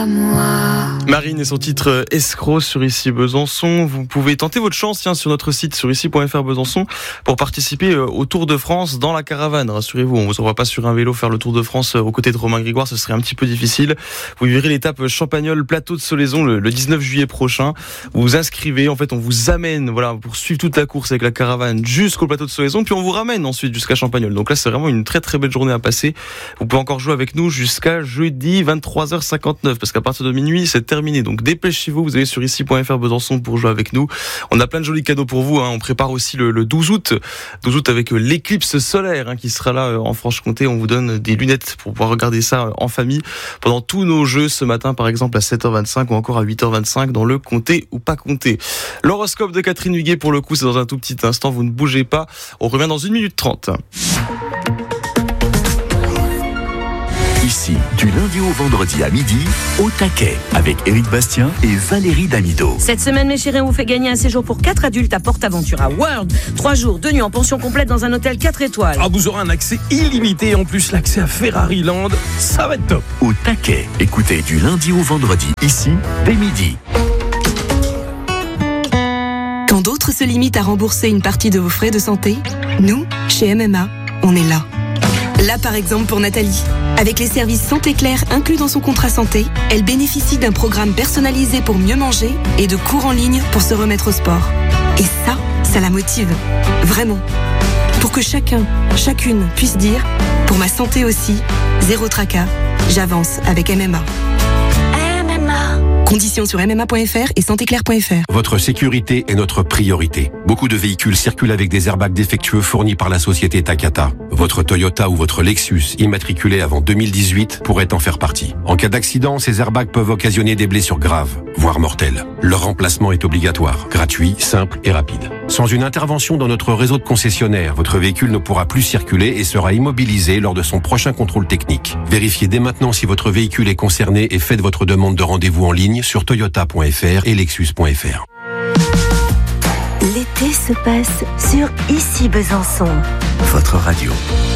à moi. Marine et son titre Escroc sur Ici Besançon. Vous pouvez tenter votre chance sur notre site sur ici.fr Besançon pour participer au Tour de France dans la caravane. Rassurez-vous, on vous envoie pas sur un vélo faire le Tour de France aux côtés de Romain Grégoire, ce serait un petit peu difficile. Vous verrez l'étape Champagnole-Plateau de Solaison le 19 juillet prochain. Vous vous inscrivez, en fait on vous amène pour suivre toute la course avec la caravane jusqu'au plateau de Solaison, puis on vous ramène ensuite jusqu'à Champagnole. Donc là c'est vraiment une très très belle journée à passer. Vous pouvez encore jouer avec nous jusqu'à jeudi 23h59 parce qu'à partir de minuit c'est terminé. Donc dépêchez-vous, vous allez sur ici.fr Besançon pour jouer avec nous. On a plein de jolis cadeaux pour vous. On prépare aussi le 12 août avec l'éclipse solaire qui sera là en Franche-Comté. On vous donne des lunettes pour pouvoir regarder ça en famille pendant tous nos jeux ce matin, par exemple à 7h25 ou encore à 8h25 dans le Comté ou pas Comté. L'horoscope de Catherine Huguet, pour le coup, c'est dans un tout petit instant. Vous ne bougez pas. On revient dans 1 minute 30. Ici, du lundi au vendredi à midi, au taquet, avec Éric Bastien et Valérie Damido. Cette semaine, mes chéris, on vous fait gagner un séjour pour 4 adultes à PortAventura World. 3 jours, 2 nuits en pension complète dans un hôtel 4 étoiles. Vous aurez un accès illimité et en plus l'accès à Ferrari Land. Ça va être top. Au taquet, écoutez du lundi au vendredi, ici, dès midi. Quand d'autres se limitent à rembourser une partie de vos frais de santé, nous, chez MMA, on est là. Là, par exemple, pour Nathalie. Avec les services Santé Claire inclus dans son contrat santé, elle bénéficie d'un programme personnalisé pour mieux manger et de cours en ligne pour se remettre au sport. Et ça la motive. Vraiment. Pour que chacune puisse dire « Pour ma santé aussi, zéro tracas, j'avance avec MMA ». Conditions sur mma.fr et santéclair.fr. Votre sécurité est notre priorité. Beaucoup de véhicules circulent avec des airbags défectueux fournis par la société Takata. Votre Toyota ou votre Lexus, immatriculé avant 2018, pourrait en faire partie. En cas d'accident, ces airbags peuvent occasionner des blessures graves, voire mortelles. Leur remplacement est obligatoire, gratuit, simple et rapide. Sans une intervention dans notre réseau de concessionnaires, votre véhicule ne pourra plus circuler et sera immobilisé lors de son prochain contrôle technique. Vérifiez dès maintenant si votre véhicule est concerné et faites votre demande de rendez-vous en ligne sur toyota.fr et lexus.fr. L'été se passe sur Ici Besançon. Votre radio.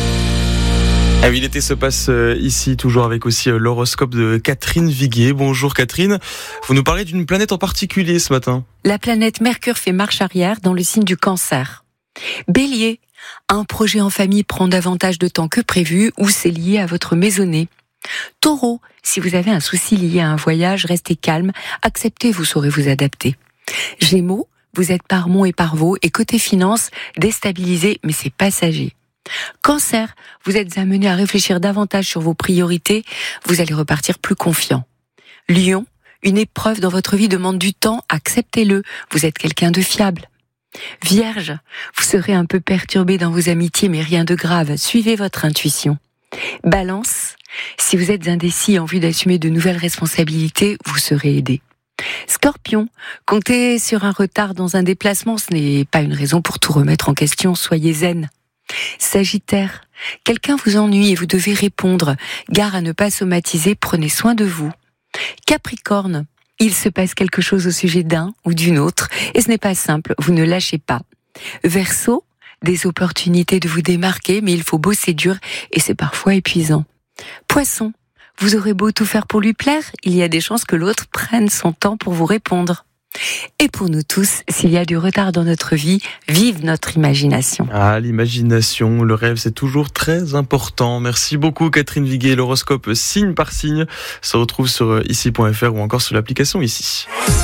Ah oui, l'été se passe ici, toujours avec aussi l'horoscope de Catherine Viguier. Bonjour Catherine, vous nous parlez d'une planète en particulier ce matin. La planète Mercure fait marche arrière dans le signe du Cancer. Bélier, un projet en famille prend davantage de temps que prévu ou c'est lié à votre maisonnée. Taureau, si vous avez un souci lié à un voyage, restez calme, acceptez, vous saurez vous adapter. Gémeaux, vous êtes par Mont et par Vaux et côté finance, déstabilisé, mais c'est passager. Cancer, vous êtes amené à réfléchir davantage sur vos priorités, vous allez repartir plus confiant. Lion, une épreuve dans votre vie demande du temps, acceptez-le, vous êtes quelqu'un de fiable. Vierge, vous serez un peu perturbé dans vos amitiés, mais rien de grave, suivez votre intuition. Balance, si vous êtes indécis et en vue d'assumer de nouvelles responsabilités, vous serez aidé. Scorpion, comptez sur un retard dans un déplacement, ce n'est pas une raison pour tout remettre en question, soyez zen. Sagittaire, quelqu'un vous ennuie et vous devez répondre, gare à ne pas somatiser, prenez soin de vous. Capricorne, il se passe quelque chose au sujet d'un ou d'une autre et ce n'est pas simple, vous ne lâchez pas. Verseau, des opportunités de vous démarquer, mais il faut bosser dur et c'est parfois épuisant. Poisson, vous aurez beau tout faire pour lui plaire, il y a des chances que l'autre prenne son temps pour vous répondre. Et pour nous tous, s'il y a du retard dans notre vie, vive notre imagination. Ah, l'imagination, le rêve, c'est toujours très important. Merci beaucoup Catherine Viguier. L'horoscope signe par signe se retrouve sur ici.fr ou encore sur l'application Ici.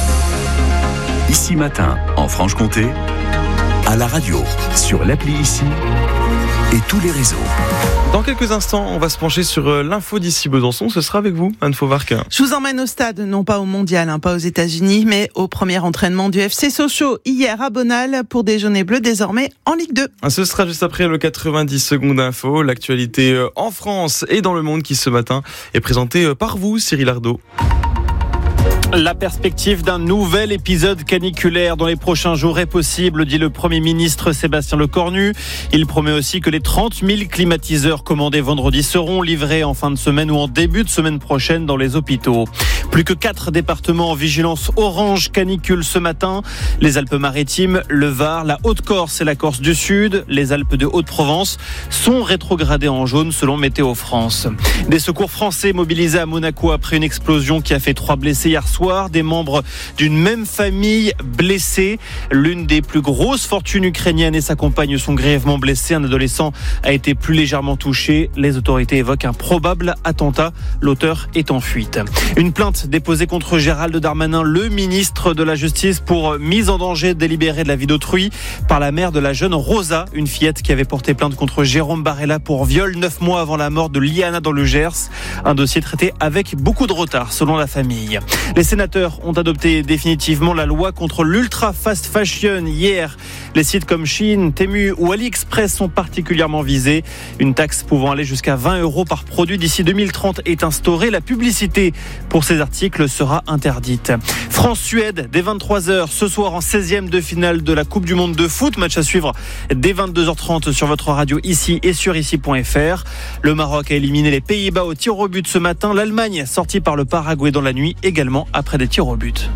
Ici matin, en Franche-Comté, à la radio, sur l'appli Ici et tous les réseaux. Dans quelques instants, on va se pencher sur l'info d'Ici Besançon. Ce sera avec vous, Anne Fauvarquin. Je vous emmène au stade, non pas au mondial, pas aux États-Unis, mais au premier entraînement du FC Sochaux hier à Bonal pour des Jaunes et Bleus désormais en Ligue 2. Ce sera juste après le 90 secondes info, l'actualité en France et dans le monde qui ce matin est présentée par vous, Cyril Ardo. La perspective d'un nouvel épisode caniculaire dans les prochains jours est possible, dit le Premier ministre Sébastien Lecornu. Il promet aussi que les 30 000 climatiseurs commandés vendredi seront livrés en fin de semaine ou en début de semaine prochaine dans les hôpitaux. Plus que 4 départements en vigilance orange canicule ce matin. Les Alpes-Maritimes, le Var, la Haute-Corse et la Corse du Sud, les Alpes de Haute-Provence sont rétrogradées en jaune selon Météo France. Des secours français mobilisés à Monaco après une explosion qui a fait 3 blessés hier soir. Des membres d'une même famille blessés. L'une des plus grosses fortunes ukrainiennes et sa compagne sont grièvement blessés. Un adolescent a été plus légèrement touché. Les autorités évoquent un probable attentat. L'auteur est en fuite. Une plainte déposée contre Gérald Darmanin, le ministre de la Justice, pour mise en danger délibérée de la vie d'autrui par la mère de la jeune Rosa, une fillette qui avait porté plainte contre Jérôme Barella pour viol 9 mois avant la mort de Liana dans le Gers. Un dossier traité avec beaucoup de retard selon la famille. Les sénateurs ont adopté définitivement la loi contre l'ultra fast fashion hier. Les sites comme Shein, Temu ou AliExpress sont particulièrement visés. Une taxe pouvant aller jusqu'à 20 € par produit d'ici 2030 est instaurée. La publicité pour ces articles sera interdite. France-Suède dès 23h ce soir en 16e de finale de la Coupe du Monde de foot. Match à suivre dès 22h30 sur votre radio ici et sur ici.fr. Le Maroc a éliminé les Pays-Bas au tir au but ce matin. L'Allemagne sortie par le Paraguay dans la nuit également après des tirs au but.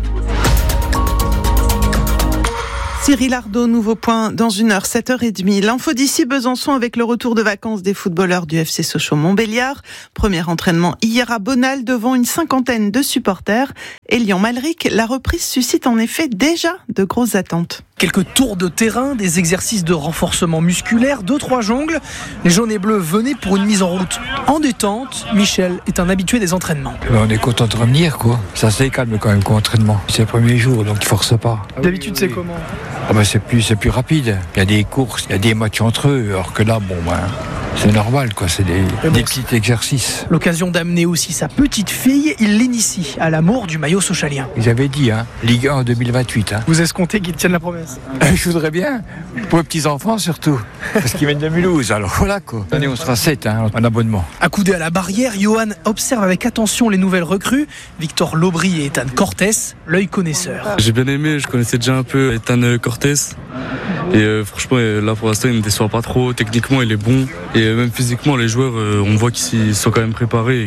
Cyril Ardo, nouveau point dans 1h, 7h30. L'info d'ici Besançon avec le retour de vacances des footballeurs du FC Sochaux-Montbéliard. Premier entraînement hier à Bonal devant une 50aine de supporters. Et Lyon-Malric, la reprise suscite en effet déjà de grosses attentes. Quelques tours de terrain, des exercices de renforcement musculaire, 2-3 jongles. Les jaunes et bleus venaient pour une mise en route en détente. Michel est un habitué des entraînements. On est content de revenir, quoi. Ça c'est calme quand même comme entraînement. C'est le premier jour, donc il force pas. D'habitude, c'est comment ? C'est plus rapide. Il y a des courses, il y a des matchs entre eux. Alors que là, c'est normal, quoi. C'est des petits exercices. L'occasion d'amener aussi sa petite fille. Il l'initie à l'amour du maillot sochalien. Ils avaient dit, Ligue 1 en 2028. Vous escomptez qu'ils tiennent la promesse ? Je voudrais bien. Pour les petits-enfants, surtout. Parce qu'ils viennent de Mulhouse. Alors voilà, quoi. L'année, on sera 7 en abonnement. Accoudé à la barrière, Johan observe avec attention les nouvelles recrues. Victor Lobry et Ethan Cortés, l'œil connaisseur. J'ai bien aimé. Je connaissais déjà un peu Ethan Cortés. Et franchement, là pour l'instant, il ne déçoit pas trop. Techniquement, il est bon. Et même physiquement, les joueurs, on voit qu'ils sont quand même préparés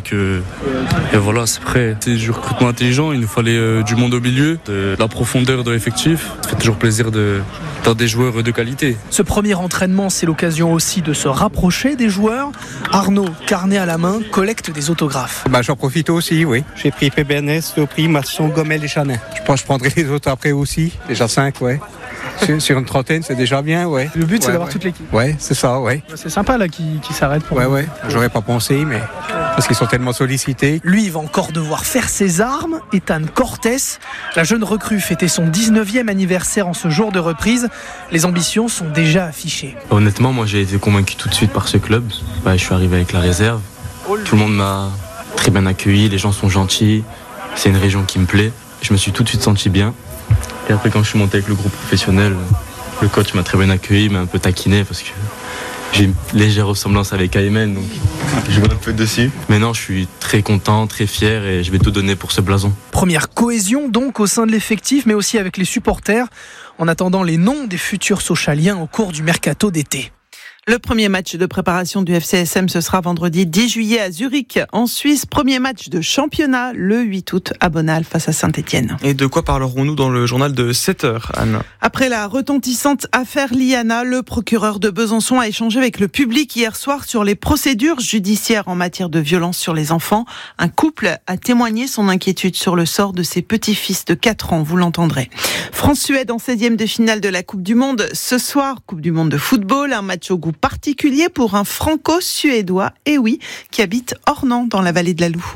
et voilà, c'est prêt. C'est du recrutement intelligent. Il nous fallait du monde au milieu, de la profondeur de l'effectif. Ça fait toujours plaisir d'avoir des joueurs de qualité. Ce premier entraînement, c'est l'occasion aussi de se rapprocher des joueurs. Arnaud, carnet à la main, collecte des autographes. J'en profite aussi, oui. J'ai pris PBNS, Lopry, Masson, Gomel et Chanin. Je pense que je prendrai les autres après aussi. Déjà 5, ouais. Sur une trentaine, c'est déjà bien, ouais. Le but, c'est d'avoir toute l'équipe. Ouais, c'est ça, ouais. C'est sympa, là, qui s'arrête pour... Ouais. J'aurais pas pensé, mais... Parce qu'ils sont tellement sollicités. Lui, il va encore devoir faire ses armes. Ethan Cortés, la jeune recrue, fêtait son 19e anniversaire en ce jour de reprise. Les ambitions sont déjà affichées. Honnêtement, moi, j'ai été convaincu tout de suite par ce club. Je suis arrivé avec la réserve. Tout le monde m'a très bien accueilli. Les gens sont gentils. C'est une région qui me plaît. Je me suis tout de suite senti bien. Et après, quand je suis monté avec le groupe professionnel, le coach m'a très bien accueilli, m'a un peu taquiné parce que j'ai une légère ressemblance avec Aymen, donc je joue un peu dessus. Mais non, je suis très content, très fier et je vais tout donner pour ce blason. Première cohésion donc au sein de l'effectif, mais aussi avec les supporters, en attendant les noms des futurs Sochaliens au cours du mercato d'été. Le premier match de préparation du FCSM, ce sera vendredi 10 juillet à Zurich, en Suisse. Premier match de championnat le 8 août à Bonal face à Saint-Etienne. Et de quoi parlerons-nous dans le journal de 7h, Anne ? Après la retentissante affaire Liana, le procureur de Besançon a échangé avec le public hier soir sur les procédures judiciaires en matière de violence sur les enfants. Un couple a témoigné son inquiétude sur le sort de ses petits-fils de 4 ans, vous l'entendrez. France-Suède en 16e de finale de la Coupe du Monde. Ce soir, Coupe du Monde de football, un match au goût particulier pour un franco-suédois, et oui, qui habite Ornans dans la vallée de la Loue.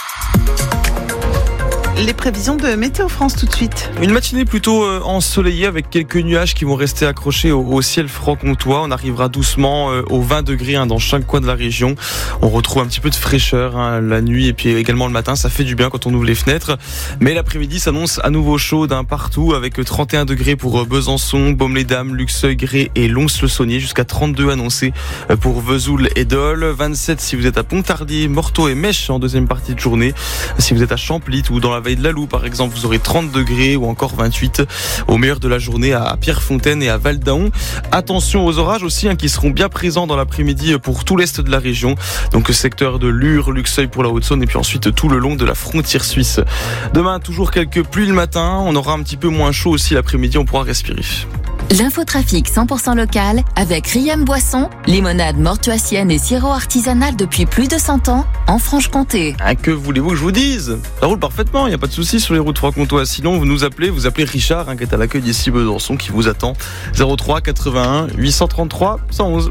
Les prévisions de Météo France tout de suite. Une matinée plutôt ensoleillée avec quelques nuages qui vont rester accrochés au ciel franc-comtois. On arrivera doucement aux 20 degrés dans chaque coin de la région. On retrouve un petit peu de fraîcheur la nuit et puis également le matin. Ça fait du bien quand on ouvre les fenêtres. Mais l'après-midi s'annonce à nouveau chaud partout avec 31 degrés pour Besançon, Baume-les-Dames, Luxeuil, Grès et Lons-le-Saunier. Jusqu'à 32 annoncés pour Vesoul et Dole. 27 si vous êtes à Pontarlier, Morteau et Mèche en deuxième partie de journée. Si vous êtes à Champlit ou dans la Veille-de-la-Loup par exemple, vous aurez 30 degrés ou encore 28 au meilleur de la journée à Pierrefontaine et à Val-d'Aon. Attention aux orages aussi qui seront bien présents dans l'après-midi pour tout l'est de la région. Donc secteur de Lure, Luxeuil pour la Haute-Saône et puis ensuite tout le long de la frontière suisse. Demain, toujours quelques pluies le matin. On aura un petit peu moins chaud aussi l'après-midi, on pourra respirer. L'infotrafic 100% local avec Riem Boisson, limonade mortuacienne et sirop artisanal depuis plus de 100 ans en Franche-Comté. Que voulez-vous que je vous dise ? Ça roule parfaitement, il n'y a pas de souci sur les routes franc-comtoises. Sinon, vous appelez Richard qui est à l'accueil d'ici Besançon qui vous attend. 03 81 833 111.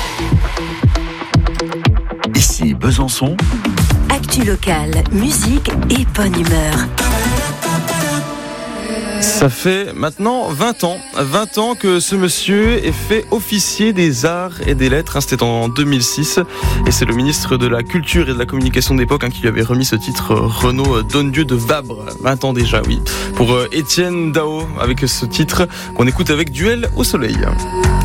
Ici Besançon. Actu locale, musique et bonne humeur. Ça fait maintenant 20 ans que ce monsieur est fait officier des arts et des lettres. C'était en 2006 et c'est le ministre de la Culture et de la Communication d'époque qui lui avait remis ce titre, Renaud Donnedieu de Vabre. 20 ans déjà, oui. Pour Étienne Dao avec ce titre qu'on écoute avec Duel au soleil.